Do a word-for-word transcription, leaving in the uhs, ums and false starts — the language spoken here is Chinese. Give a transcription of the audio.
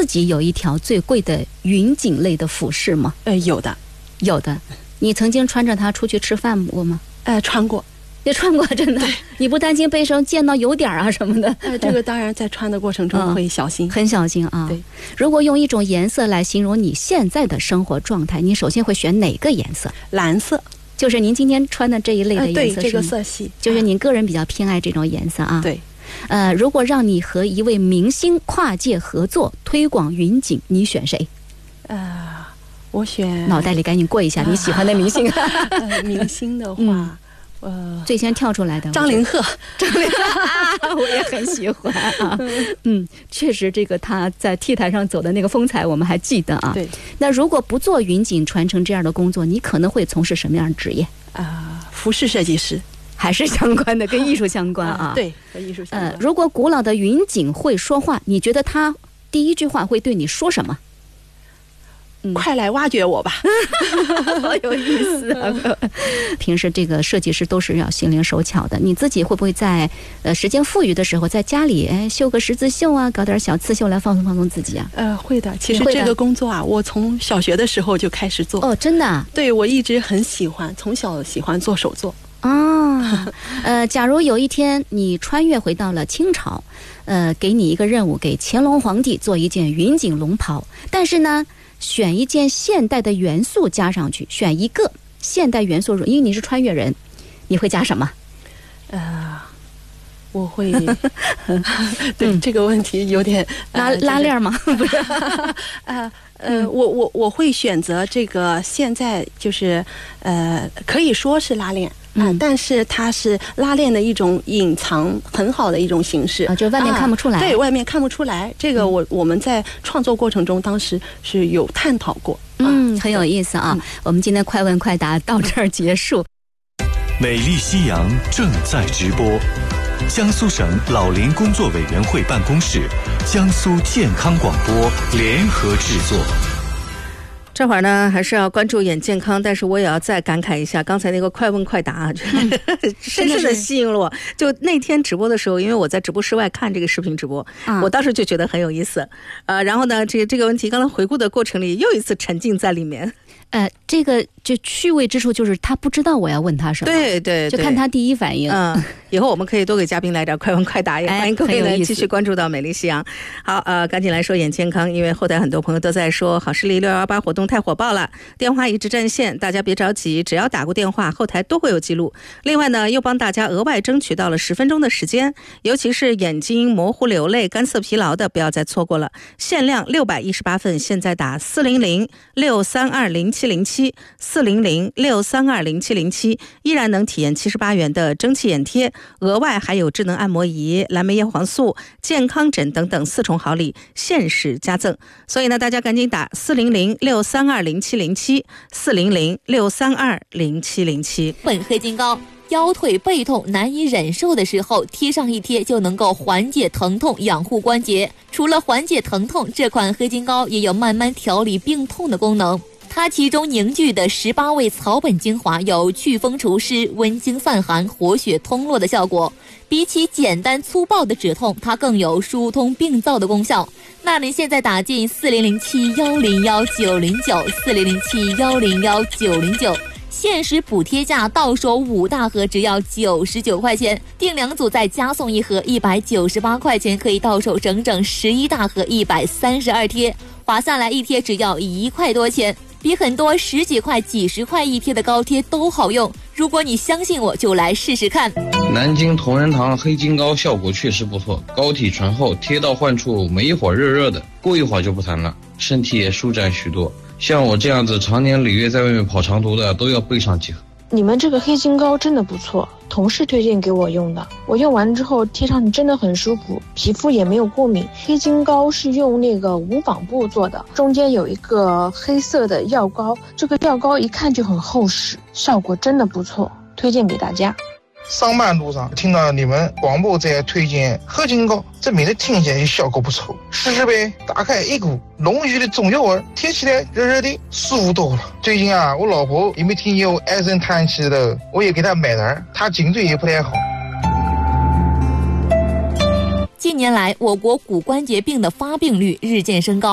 自己有一条最贵的云锦类的服饰吗？ 呃，有的， 有的。你曾经穿着它出去吃饭过吗？ 呃，穿过。 也穿过，真的。你不担心背上溅到油点啊什么的？ 呃，这个当然在穿的过程中会小心， 嗯、很小心啊。 对， 如果用一种颜色来形容你现在的生活状态，你首先会选哪个颜色？ 蓝色， 就是您今天穿的这一类的颜色、呃。 对，这个色系， 就是您个人比较偏爱这种颜色啊。 对。 呃，如果让你和一位明星跨界合作推广云锦，你选谁？ 呃，我选。 脑袋里赶紧过一下、呃、你喜欢的明星。 呃，明星的话。嗯呃， 最先跳出来的张凌赫， 张凌赫，我也很喜欢啊。嗯，确实，这个他在 T 台上走的那个风采，我们还记得啊。 对。 那如果不做云锦传承这样的工作，你可能会从事什么样的职业？ 啊、呃，服饰设计师， 还是相关的，跟艺术相关啊。 呃、对，和艺术相关。 呃，如果古老的云锦会说话，你觉得他第一句话会对你说什么？ 嗯、快来挖掘我吧。 好有意思啊。平时这个设计师都是要心灵手巧的，你自己会不会在呃时间富裕的时候，在家里哎绣个十字绣啊，搞点小刺绣来放松放松自己啊？ 呃，会的。其实这个工作啊，我从小学的时候就开始做。 哦，真的、啊？ 对，我一直很喜欢，从小喜欢做手作。 啊，呃，假如有一天你穿越回到了清朝，呃，给你一个任务，给乾隆皇帝做一件云锦龙袍，但是呢，选一件现代的元素加上去，选一个现代元素，因为你是穿越人，你会加什么？ 呃，我会，对、嗯、这个问题有点、 呃、拉拉链吗？不是， 呃呃，我我我会选择这个现在就是呃，可以说是拉链。啊、呃，但是它是拉链的一种隐藏很好的一种形式啊，就外面看不出来。啊、 对，外面看不出来。这个我、嗯、我们在创作过程中，当时是有探讨过。 嗯，很有意思啊。嗯、我们今天快问快答到这儿结束。 美丽夕阳正在直播，江苏省老龄工作委员会办公室、江苏健康广播联合制作。 这会儿呢，还是要关注眼健康，但是我也要再感慨一下，刚才那个快问快答，嗯、深深的吸引了我。就那天直播的时候，因为我在直播室外看这个视频直播，嗯、我当时就觉得很有意思。呃，然后呢，这个这个问题刚才回顾的过程里，又一次沉浸在里面。 呃，这个就趣味之处就是他不知道我要问他什么， 对 对, 对， 就看他第一反应。 嗯，以后我们可以多给嘉宾来点快问快答，也欢迎各位呢继续关注到美丽夕阳。好，呃，赶紧来说眼健康，因为后台很多朋友都在说好视力六一八活动太火爆了，电话一直占线，大家别着急，只要打过电话，后台都会有记录。另外呢，又帮大家额外争取到了十分钟的时间，尤其是眼睛模糊、流泪、干涩、疲劳的，不要再错过了。限量六百一十八份，现在打四零零六三二零七零七。四零零六三二零七零七，依然能体验七十八元的蒸汽眼贴，额外还有智能按摩仪、蓝莓叶黄素、健康枕等等四重好礼限时加赠。所以呢，大家赶紧打四零零六三二零七零七，四零零六三二零七零七。 本黑金膏腰腿背痛难以忍受的时候，贴上一贴就能够缓解疼痛，养护关节。除了缓解疼痛，这款黑金膏也有慢慢调理病痛的功能。它其中凝聚的十八味草本精华有祛风除湿、温经散寒、活血通络的效果。比起简单粗暴的止痛，它更有疏通病灶的功效。那您现在打进四零零七幺零幺九零九，四零零七幺零幺九零九，限时补贴价到手五大盒只要九十九块钱，订两组再加送一盒一百九十八块钱，可以到手整整十一大盒一百三十二贴，划下来一贴只要一块多钱。比很多十几块、几十块一贴的膏贴都好用。如果你相信我，就来试试看。 南京同仁堂黑金膏效果确实不错，膏体醇厚，贴到患处没一会儿热热的，过一会儿就不疼了，身体也舒展许多。像我这样子常年累月在外面跑长途的，都要备上几盒。 你们这个黑金膏真的不错，同事推荐给我用的，我用完之后贴上去真的很舒服，皮肤也没有过敏。黑金膏是用那个无纺布做的，中间有一个黑色的药膏，这个药膏一看就很厚实，效果真的不错，推荐给大家。 上班路上听到你们广播在推荐黑金膏，这名字听起来效果不错，试试呗。打开一股浓郁的中药味，贴起来热热的，舒服多了。最近啊，我老婆因为听有唉声叹气的，我也给她买点，她颈椎也不太好。 近年来，我国骨关节病的发病率日渐升高。